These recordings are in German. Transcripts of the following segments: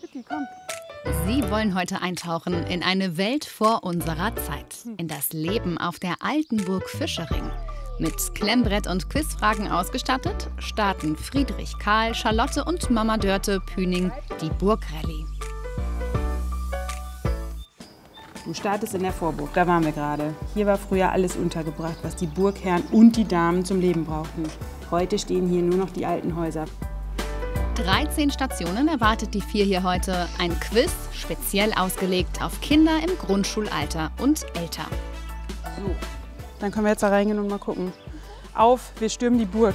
Vicky, komm. Sie wollen heute eintauchen in eine Welt vor unserer Zeit. In das Leben auf der alten Burg Fischering. Mit Klemmbrett und Quizfragen ausgestattet, starten Friedrich, Karl, Charlotte und Mama Dörte Püning die Burgrallye. Du startest in der Vorburg, da waren wir gerade. Hier war früher alles untergebracht, was die Burgherren und die Damen zum Leben brauchten. Heute stehen hier nur noch die alten Häuser. 13 Stationen erwartet die 4 hier heute. Ein Quiz, speziell ausgelegt auf Kinder im Grundschulalter und älter. So, dann können wir jetzt da reingehen und mal gucken. Auf, wir stürmen die Burg.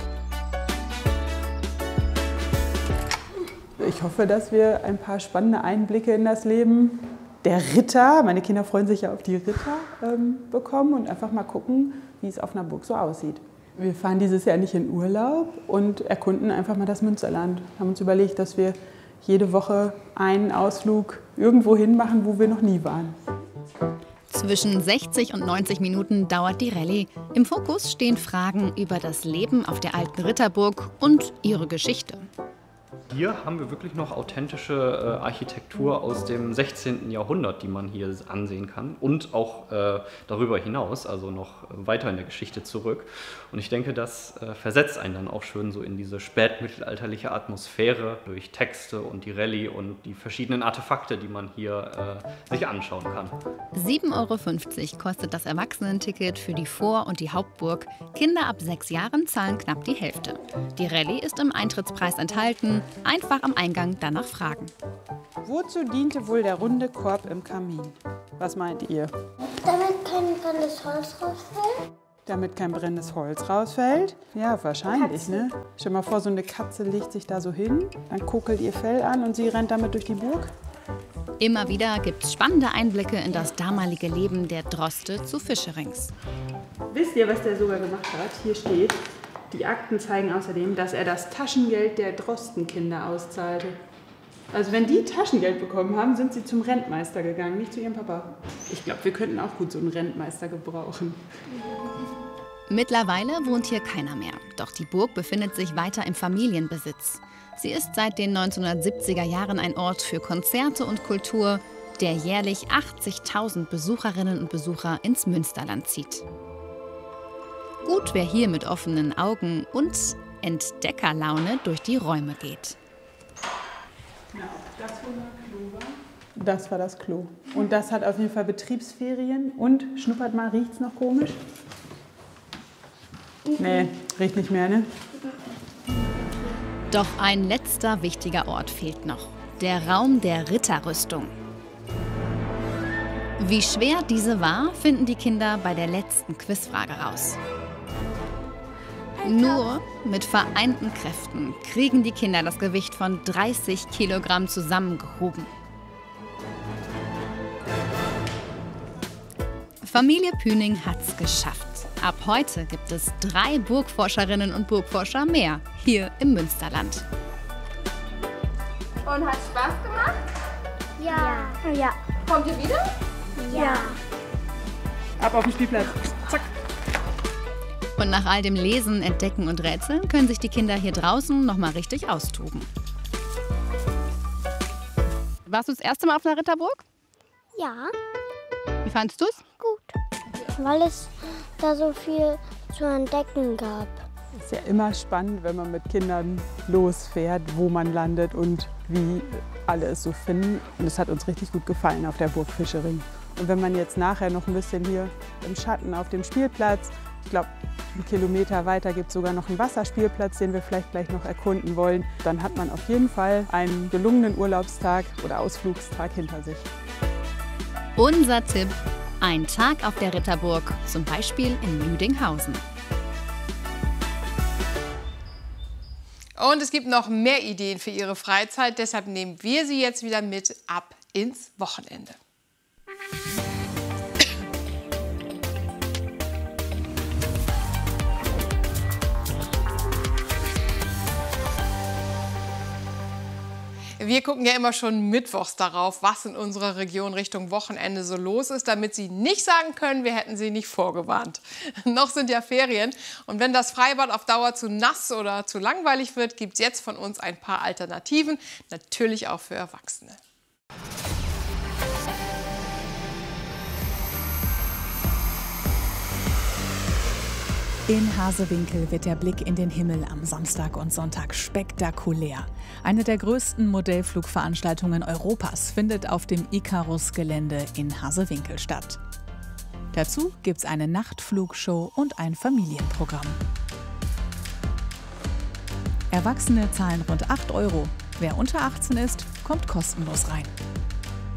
Ich hoffe, dass wir ein paar spannende Einblicke in das Leben der Ritter, meine Kinder freuen sich ja auf die Ritter, bekommen und einfach mal gucken, wie es auf einer Burg so aussieht. Wir fahren dieses Jahr nicht in Urlaub und erkunden einfach mal das Münsterland. Wir haben uns überlegt, dass wir jede Woche einen Ausflug irgendwo hin machen, wo wir noch nie waren. Zwischen 60 und 90 Minuten dauert die Rallye. Im Fokus stehen Fragen über das Leben auf der alten Ritterburg und ihre Geschichte. Hier haben wir wirklich noch authentische Architektur aus dem 16. Jahrhundert, die man hier ansehen kann und auch darüber hinaus, also noch weiter in der Geschichte zurück. Und ich denke, das versetzt einen dann auch schön so in diese spätmittelalterliche Atmosphäre durch Texte und die Rallye und die verschiedenen Artefakte, die man hier sich anschauen kann. 7,50 € kostet das Erwachsenenticket für die Vor- und die Hauptburg. Kinder ab 6 Jahren zahlen knapp die Hälfte. Die Rallye ist im Eintrittspreis enthalten. Einfach am Eingang danach fragen. Wozu diente wohl der runde Korb im Kamin? Was meint ihr? Damit kein brennendes Holz rausfällt? Damit kein brennendes Holz rausfällt? Ja, wahrscheinlich, ne? Stell mal vor, so eine Katze legt sich da so hin, dann kokelt ihr Fell an und sie rennt damit durch die Burg. Immer wieder gibt es spannende Einblicke in das damalige Leben der Droste zu Fischerings. Wisst ihr, was der sogar gemacht hat? Hier steht, die Akten zeigen außerdem, dass er das Taschengeld der Drostenkinder auszahlte. Also wenn die Taschengeld bekommen haben, sind sie zum Rentmeister gegangen, nicht zu ihrem Papa. Ich glaube, wir könnten auch gut so einen Rentmeister gebrauchen. Mittlerweile wohnt hier keiner mehr. Doch die Burg befindet sich weiter im Familienbesitz. Sie ist seit den 1970er Jahren ein Ort für Konzerte und Kultur, der jährlich 80.000 Besucherinnen und Besucher ins Münsterland zieht. Gut, wer hier mit offenen Augen und Entdeckerlaune durch die Räume geht. Das war das Klo. Und das hat auf jeden Fall Betriebsferien. Und, schnuppert mal, riecht's noch komisch? Nee, riecht nicht mehr, ne? Doch ein letzter wichtiger Ort fehlt noch. Der Raum der Ritterrüstung. Wie schwer diese war, finden die Kinder bei der letzten Quizfrage raus. Nur mit vereinten Kräften kriegen die Kinder das Gewicht von 30 Kilogramm zusammengehoben. Familie Püning hat's geschafft. Ab heute gibt es 3 Burgforscherinnen und Burgforscher mehr hier im Münsterland. Und hat Spaß gemacht? Ja. Ja. Kommt ihr wieder? Ja. Ab auf den Spielplatz. Zack. Und nach all dem Lesen, Entdecken und Rätseln können sich die Kinder hier draußen noch mal richtig austoben. Warst du das erste Mal auf einer Ritterburg? Ja. Wie fandest du es? Gut. Weil es da so viel zu entdecken gab. Es ist ja immer spannend, wenn man mit Kindern losfährt, wo man landet und wie alle es so finden. Und es hat uns richtig gut gefallen auf der Burg Fischering. Und wenn man jetzt nachher noch ein bisschen hier im Schatten auf dem Spielplatz, ich glaube, 1 Kilometer weiter gibt es sogar noch einen Wasserspielplatz, den wir vielleicht gleich noch erkunden wollen, dann hat man auf jeden Fall einen gelungenen Urlaubstag oder Ausflugstag hinter sich. Unser Tipp: ein Tag auf der Ritterburg, zum Beispiel in Lüdinghausen. Und es gibt noch mehr Ideen für Ihre Freizeit, deshalb nehmen wir Sie jetzt wieder mit ab ins Wochenende. Wir gucken ja immer schon mittwochs darauf, was in unserer Region Richtung Wochenende so los ist, damit Sie nicht sagen können, wir hätten Sie nicht vorgewarnt. Noch sind ja Ferien und wenn das Freibad auf Dauer zu nass oder zu langweilig wird, gibt es jetzt von uns ein paar Alternativen, natürlich auch für Erwachsene. In Hasewinkel wird der Blick in den Himmel am Samstag und Sonntag spektakulär. Eine der größten Modellflugveranstaltungen Europas findet auf dem Icarus-Gelände in Hasewinkel statt. Dazu gibt's eine Nachtflugshow und ein Familienprogramm. Erwachsene zahlen rund 8 €. Wer unter 18 ist, kommt kostenlos rein.